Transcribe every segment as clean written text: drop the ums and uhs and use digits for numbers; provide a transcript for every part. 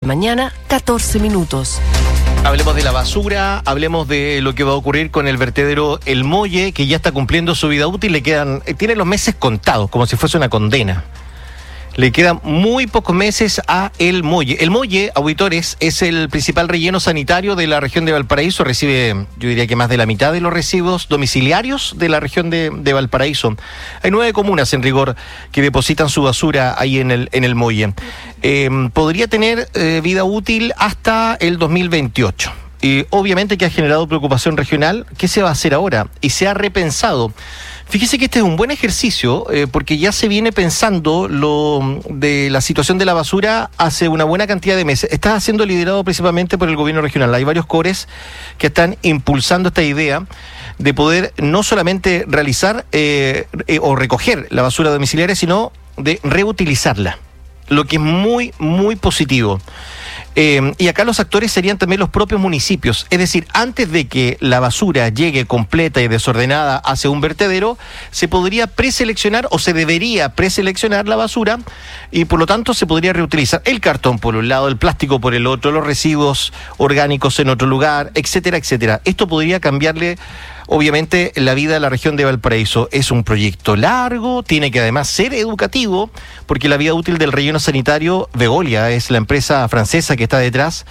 mañana, 14 minutos. Hablemos de la basura, hablemos de lo que va a ocurrir con el vertedero El Molle, que ya está cumpliendo su vida útil, tiene los meses contados, como si fuese una condena. Le quedan muy pocos meses a El Molle. El Molle, auditores, es el principal relleno sanitario de la región de Valparaíso. Recibe, yo diría que más de la mitad de los residuos domiciliarios de la región de Valparaíso. Hay 9 comunas, en rigor, que depositan su basura ahí en el Molle. Podría tener vida útil hasta el 2028. Y obviamente que ha generado preocupación regional. ¿Qué se va a hacer ahora? Y se ha repensado. Fíjese que este es un buen ejercicio porque ya se viene pensando lo de la situación de la basura hace una buena cantidad de meses. Está siendo liderado principalmente por el gobierno regional. Hay varios cores que están impulsando esta idea de poder no solamente realizar o recoger la basura domiciliaria, sino de reutilizarla, lo que es muy, muy positivo. Y acá los actores serían también los propios municipios. Es decir, antes de que la basura llegue completa y desordenada hacia un vertedero, se podría preseleccionar o se debería preseleccionar la basura y por lo tanto se podría reutilizar el cartón por un lado, el plástico por el otro, los residuos orgánicos en otro lugar, etcétera, etcétera. Esto podría cambiarle obviamente la vida de la región de Valparaíso. Es un proyecto largo, tiene que además ser educativo, porque la vida útil del relleno sanitario, Veolia es la empresa francesa que está detrás,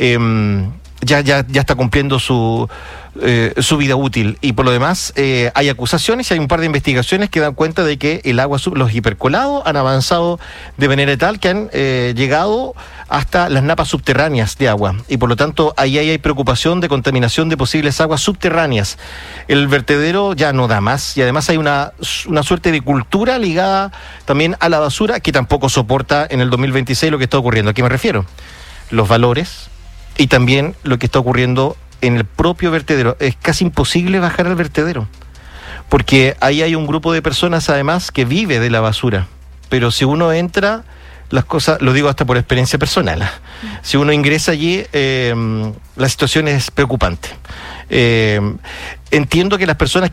ya está cumpliendo su vida útil. Y por lo demás hay acusaciones y hay un par de investigaciones que dan cuenta de que el agua, los hipercolados han avanzado de manera tal que han llegado hasta las napas subterráneas de agua, y por lo tanto ahí hay preocupación de contaminación de posibles aguas subterráneas. El vertedero ya no da más, y además hay una suerte de cultura ligada también a la basura que tampoco soporta en el 2026 lo que está ocurriendo. ¿A qué me refiero? Los valores y también lo que está ocurriendo en el propio vertedero. Es casi imposible bajar al vertedero, porque ahí hay un grupo de personas además que vive de la basura, pero si uno entra, las cosas, lo digo hasta por experiencia personal, si uno ingresa allí, la situación es preocupante. Entiendo que las personas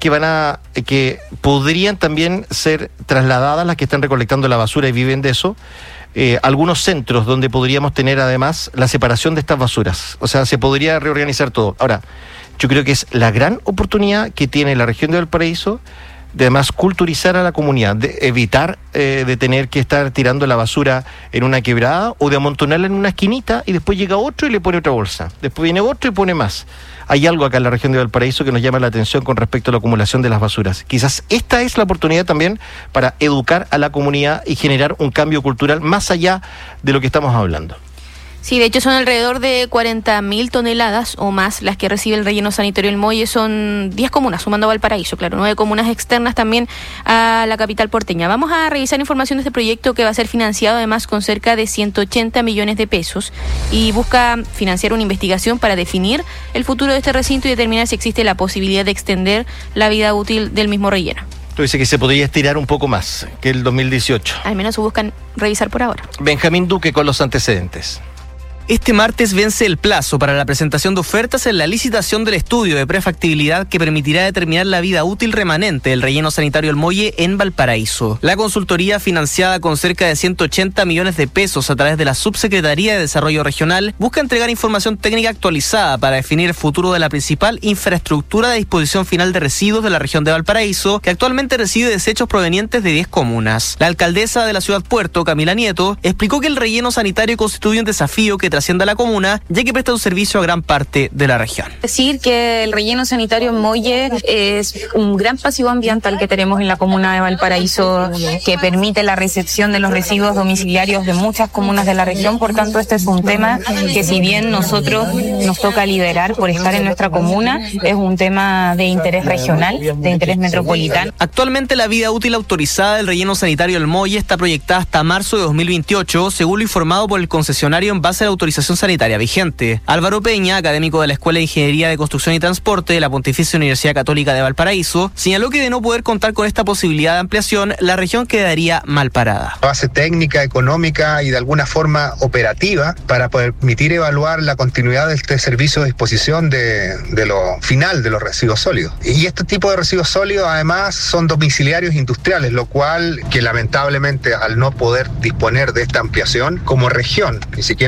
que podrían también ser trasladadas, las que están recolectando la basura y viven de eso, algunos centros donde podríamos tener además la separación de estas basuras. O sea, se podría reorganizar todo. Ahora, yo creo que es la gran oportunidad que tiene la región de Valparaíso de además culturizar a la comunidad, de evitar de tener que estar tirando la basura en una quebrada o de amontonarla en una esquinita y después llega otro y le pone otra bolsa. Después viene otro y pone más. Hay algo acá en la región de Valparaíso que nos llama la atención con respecto a la acumulación de las basuras. Quizás esta es la oportunidad también para educar a la comunidad y generar un cambio cultural más allá de lo que estamos hablando. Sí, de hecho son alrededor de 40.000 toneladas o más las que recibe el relleno sanitario El Molle. Son 10 comunas, sumando a Valparaíso, claro, 9 comunas externas también a la capital porteña. Vamos a revisar información de este proyecto que va a ser financiado además con cerca de 180 millones de pesos y busca financiar una investigación para definir el futuro de este recinto y determinar si existe la posibilidad de extender la vida útil del mismo relleno. Tú dices que se podría estirar un poco más que el 2018. Al menos buscan revisar por ahora. Benjamín Duque con los antecedentes. Este martes vence el plazo para la presentación de ofertas en la licitación del estudio de prefactibilidad que permitirá determinar la vida útil remanente del relleno sanitario El Molle en Valparaíso. La consultoría, financiada con cerca de 180 millones de pesos a través de la Subsecretaría de Desarrollo Regional, busca entregar información técnica actualizada para definir el futuro de la principal infraestructura de disposición final de residuos de la región de Valparaíso, que actualmente recibe desechos provenientes de 10 comunas. La alcaldesa de la ciudad Puerto, Camila Nieto, explicó que el relleno sanitario constituye un desafío que trasciende a la comuna, ya que presta un servicio a gran parte de la región. Decir que el relleno sanitario en Molle es un gran pasivo ambiental que tenemos en la comuna de Valparaíso, que permite la recepción de los residuos domiciliarios de muchas comunas de la región. Por tanto, este es un tema que, si bien nosotros nos toca liderar por estar en nuestra comuna, es un tema de interés regional, de interés metropolitano. Actualmente la vida útil autorizada del relleno sanitario El Molle está proyectada hasta marzo de 2028, según lo informado por el concesionario en base a la autorización sanitaria vigente. Álvaro Peña, académico de la Escuela de Ingeniería de Construcción y Transporte de la Pontificia Universidad Católica de Valparaíso, señaló que de no poder contar con esta posibilidad de ampliación, la región quedaría mal parada. Base técnica, económica y de alguna forma operativa para permitir evaluar la continuidad de este servicio de disposición de lo final de los residuos sólidos. Y este tipo de residuos sólidos además son domiciliarios industriales, lo cual que lamentablemente al no poder disponer de esta ampliación como región, ni siquiera como ciudad,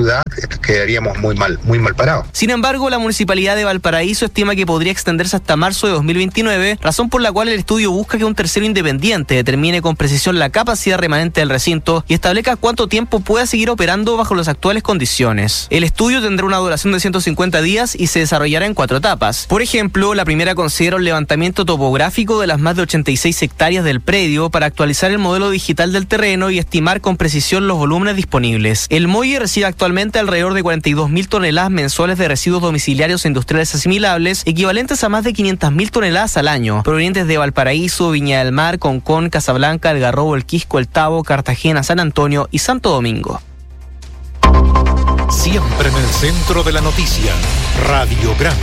ciudad, quedaríamos muy mal parados. Sin embargo, la Municipalidad de Valparaíso estima que podría extenderse hasta marzo de 2029, razón por la cual el estudio busca que un tercero independiente determine con precisión la capacidad remanente del recinto y establezca cuánto tiempo pueda seguir operando bajo las actuales condiciones. El estudio tendrá una duración de 150 días y se desarrollará en 4 etapas. Por ejemplo, la primera considera un levantamiento topográfico de las más de 86 hectáreas del predio para actualizar el modelo digital del terreno y estimar con precisión los volúmenes disponibles. El muelle recibe actualmente alrededor de 42.000 toneladas mensuales de residuos domiciliarios e industriales asimilables, equivalentes a más de 500.000 toneladas al año, provenientes de Valparaíso, Viña del Mar, Concón, Casablanca, Algarrobo, El Quisco, El Tabo, Cartagena, San Antonio y Santo Domingo. Siempre en el centro de la noticia, Radiograma.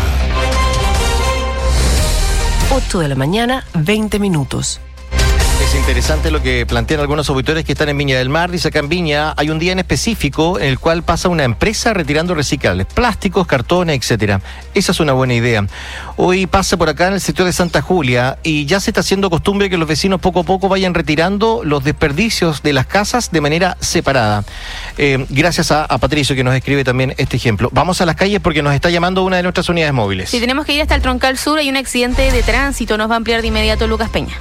8 de la mañana, 20 minutos. Es interesante lo que plantean algunos auditores que están en Viña del Mar. Dice acá en Viña hay un día en específico en el cual pasa una empresa retirando reciclables, plásticos, cartones, etcétera. Esa es una buena idea. Hoy pasa por acá en el sector de Santa Julia y ya se está haciendo costumbre que los vecinos poco a poco vayan retirando los desperdicios de las casas de manera separada. Gracias a Patricio que nos escribe también este ejemplo. Vamos a las calles porque nos está llamando una de nuestras unidades móviles. Si tenemos que ir hasta el Troncal Sur, hay un accidente de tránsito. Nos va a ampliar de inmediato Lucas Peña.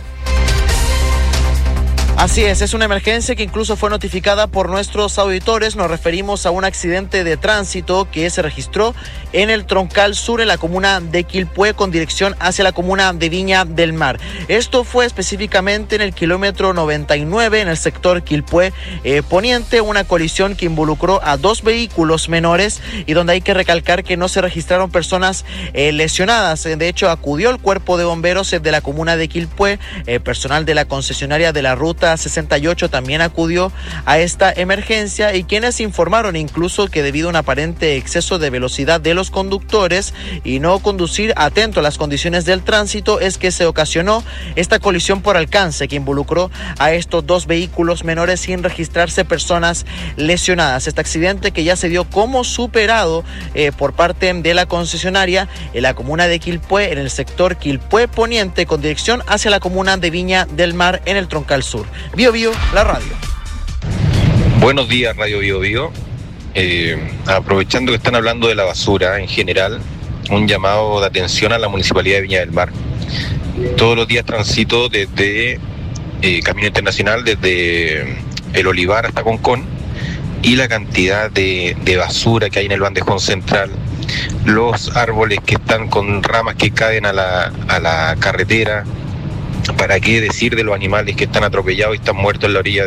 Así es una emergencia que incluso fue notificada por nuestros auditores. Nos referimos a un accidente de tránsito que se registró en el Troncal Sur, en la comuna de Quilpué, con dirección hacia la comuna de Viña del Mar. Esto fue específicamente en el kilómetro 99, en el sector Quilpué Poniente, una colisión que involucró a 2 vehículos menores y donde hay que recalcar que no se registraron personas lesionadas. De hecho, acudió el cuerpo de bomberos de la comuna de Quilpué, personal de la concesionaria de la ruta 68 también acudió a esta emergencia y quienes informaron incluso que debido a un aparente exceso de velocidad de los conductores y no conducir atento a las condiciones del tránsito es que se ocasionó esta colisión por alcance que involucró a estos 2 vehículos menores sin registrarse personas lesionadas. Este accidente que ya se dio como superado por parte de la concesionaria en la comuna de Quilpué, en el sector Quilpué Poniente, con dirección hacia la comuna de Viña del Mar en el Troncal Sur. Bio Bio, la radio. Buenos días, Radio Bio Bio. Aprovechando que están hablando de la basura en general, un llamado de atención a la Municipalidad de Viña del Mar. Todos los días transito desde Camino Internacional, desde El Olivar hasta Concón, y la cantidad de basura que hay en el bandejón central, los árboles que están con ramas que caen a la carretera. ¿Para qué decir de los animales que están atropellados y están muertos en la orilla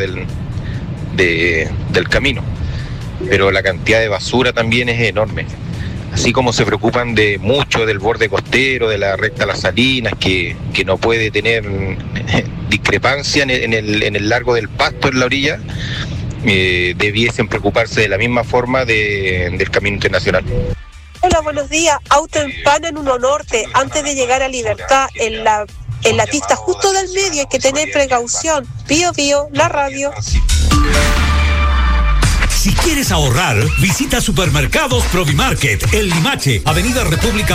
del camino? Pero la cantidad de basura también es enorme. Así como se preocupan de mucho del borde costero, de la recta Las Salinas, que no puede tener discrepancia en el largo del pasto en la orilla, debiesen preocuparse de la misma forma del Camino Internacional. Hola, buenos días. Auto en Pana en 1 Norte, antes de llegar a Libertad, en la pista justo del medio, hay que tener precaución. Bio Bio, la radio. Si quieres ahorrar, visita Supermercados Provimarket, El Limache, Avenida República